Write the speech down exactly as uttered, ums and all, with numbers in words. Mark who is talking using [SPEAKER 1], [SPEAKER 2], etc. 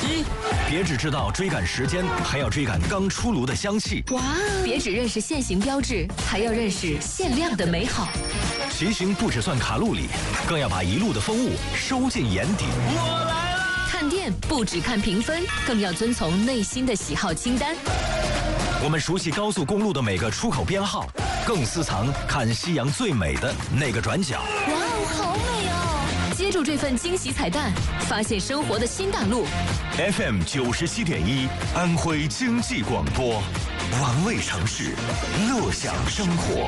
[SPEAKER 1] 西。别只知道追赶时间，还要追赶刚出炉的香气。
[SPEAKER 2] 哇！别只认识现行标志，还要认识限量的美好。
[SPEAKER 1] 骑行不只算卡路里，更要把一路的风物收进眼底。
[SPEAKER 3] 我来了！
[SPEAKER 2] 看店不只看评分，更要遵从内心的喜好清单。
[SPEAKER 1] 我们熟悉高速公路的每个出口编号，更私藏看夕阳最美的那个转角。
[SPEAKER 2] 哇哦，好美哦！接住这份惊喜彩蛋，发现生活的新大陆。
[SPEAKER 1] F M 九十七点一，安徽经济广播，玩味城市，乐享生活。